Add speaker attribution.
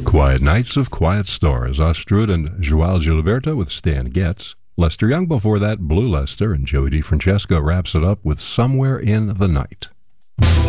Speaker 1: Quiet Nights of Quiet Stars, Astrud and Joao Gilberto with Stan Getz. Lester Young before that, Blue Lester, and Joey DeFrancesco wraps it up with Somewhere in the Night.